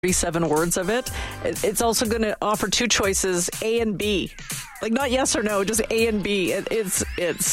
37 words of it. It's also going to offer two choices, A and B. Like not yes or no, just A and B. It's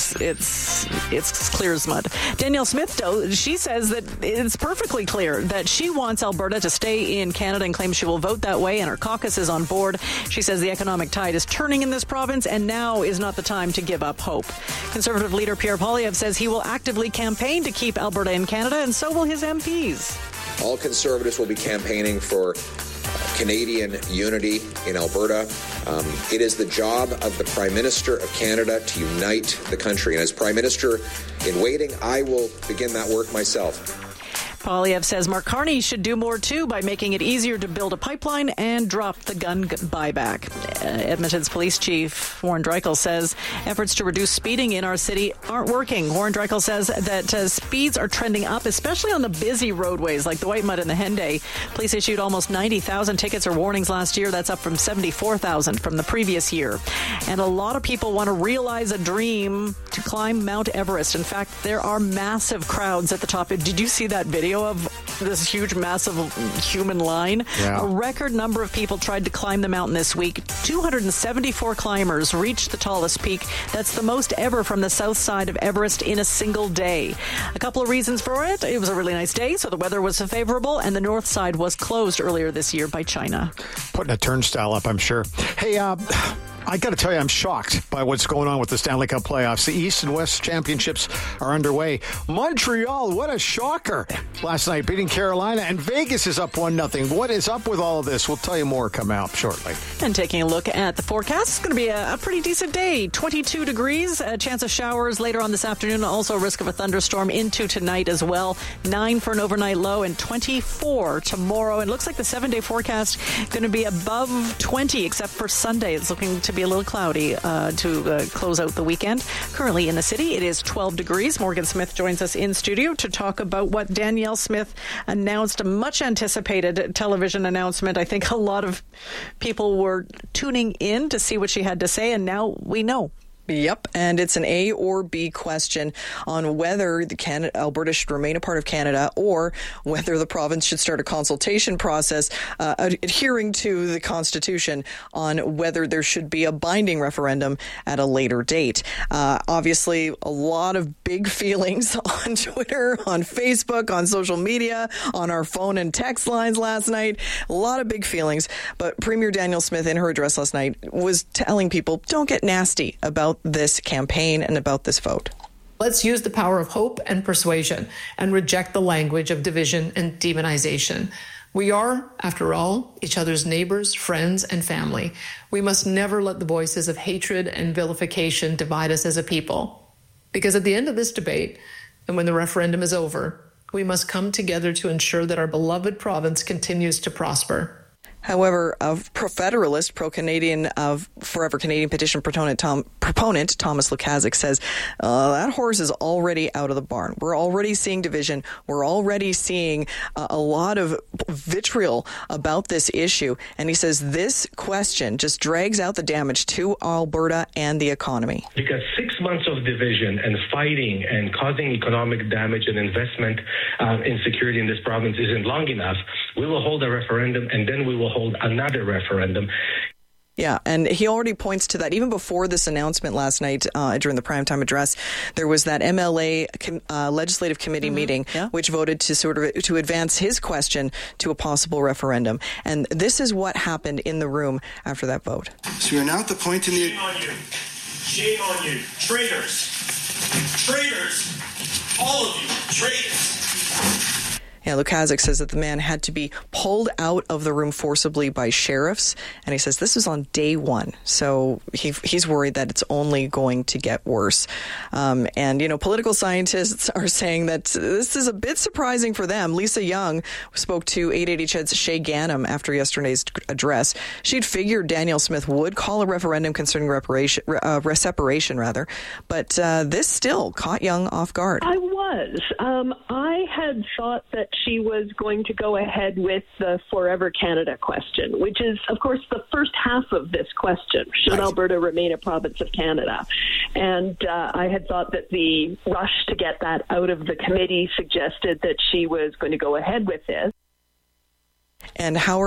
clear as mud. Danielle Smith, though, she says that it's perfectly clear that she wants Alberta to stay in Canada and claims she will vote that way, and her caucus is on board. She says the economic tide is turning in this province, and now is not the time to give up hope. Conservative leader Pierre Poilievre says he will actively campaign to keep Alberta in Canada, and so will his MPs. All Conservatives will be campaigning for Canadian unity in Alberta. It is the job of the Prime Minister of Canada to unite the country. And as Prime Minister in waiting, I will begin that work myself. Poilievre says Mark Carney should do more, too, by making it easier to build a pipeline and drop the gun buyback. Edmonton's police chief, Warren Dreichel, says efforts to reduce speeding in our city aren't working. Warren Dreichel says that speeds are trending up, especially on the busy roadways like the Whitemud and the Henday. Police issued almost 90,000 tickets or warnings last year. That's up from 74,000 from the previous year. And a lot of people want to realize a dream to climb Mount Everest. In fact, there are massive crowds at the top. Did you see that video of this huge, massive human line? Yeah. A record number of people tried to climb the mountain this week. 274 climbers reached the tallest peak. That's the most ever from the south side of Everest in a single day. A couple of reasons for it. It was a really nice day, so the weather was favorable, and the north side was closed earlier this year by China. Putting a turnstile up, I'm sure. Hey, I got to tell you, I'm shocked by what's going on with the Stanley Cup playoffs. The East and West championships are underway. Montreal, what a shocker. Last night beating Carolina, and Vegas is up 1-0. What is up with all of this? We'll tell you more coming up shortly. And taking a look at the forecast, it's going to be a pretty decent day. 22 degrees, a chance of showers later on this afternoon. Also a risk of a thunderstorm into tonight as well. 9 for an overnight low and 24 tomorrow. And it looks like the 7-day forecast going to be above 20, except for Sunday. It's looking to be a little cloudy to close out the weekend. Currently in the city, it is 12 degrees. Morgan Smith joins us in studio to talk about what Danielle Smith announced, a much anticipated television announcement. I think a lot of people were tuning in to see what she had to say, and now we know. Yep, and it's an A or B question on whether Alberta should remain a part of Canada or whether the province should start a consultation process adhering to the Constitution on whether there should be a binding referendum at a later date. Obviously, a lot of big feelings on Twitter, on Facebook, on social media, on our phone and text lines last night. A lot of big feelings, but Premier Danielle Smith in her address last night was telling people, don't get nasty about this campaign and about this vote. Let's use the power of hope and persuasion and reject the language of division and demonization. We are, after all, each other's neighbors, friends, and family. We must never let the voices of hatred and vilification divide us as a people. Because at the end of this debate, and when the referendum is over, we must come together to ensure that our beloved province continues to prosper. However, a pro-federalist, pro-Canadian, Forever Canadian petition proponent Thomas Lukaszuk says that horse is already out of the barn. We're already seeing division. We're already seeing a lot of vitriol about this issue. And he says this question just drags out the damage to Alberta and the economy. Because 6 months of division and fighting and causing economic damage and investment insecurity in this province isn't long enough. We will hold a referendum, and then we will hold another referendum. Yeah, and he already points to that. Even before this announcement last night during the primetime address, there was that MLA legislative committee meeting, which voted to advance his question to a possible referendum. And this is what happened in the room after that vote. So we are now at the point in the... Shame on you. Shame on you. Traitors. Traitors. All of you. Traitors. Yeah, Lukaszuk says that the man had to be pulled out of the room forcibly by sheriffs, and he says this was on day one. So he's worried that it's only going to get worse. And, you know, political scientists are saying that this is a bit surprising for them. Lisa Young spoke to 880 CHED's Shay Ganem after yesterday's address. She'd figured Danielle Smith would call a referendum concerning separation, but this still caught Young off guard. I was. I had thought that she was going to go ahead with the Forever Canada question, which is, of course, the first half of this question. Should Alberta remain a province of Canada? And I had thought that the rush to get that out of the committee suggested that she was going to go ahead with this. And Howard